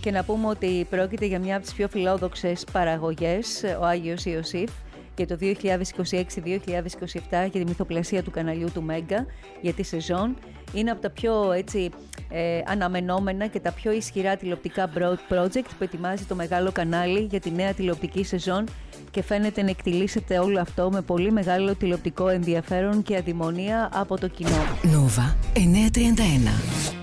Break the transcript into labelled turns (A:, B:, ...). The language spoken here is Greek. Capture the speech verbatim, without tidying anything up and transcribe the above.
A: Και να πούμε ότι πρόκειται για μια από τις πιο φιλόδοξες παραγωγές, ο Άγιος Ιωσήφ, για το δύο χιλιάδες είκοσι έξι δύο χιλιάδες είκοσι επτά και τη μυθοπλασία του καναλιού του Μέγκα για τη σεζόν. Είναι από τα πιο έτσι, ε, αναμενόμενα και τα πιο ισχυρά τηλεοπτικά project που ετοιμάζει το μεγάλο κανάλι για τη νέα τηλεοπτική σεζόν και φαίνεται να εκτιλήσεται όλο αυτό με πολύ μεγάλο τηλεοπτικό ενδιαφέρον και αδημονία από το κοινό.
B: Νόβα εννιακόσια τριάντα ένα.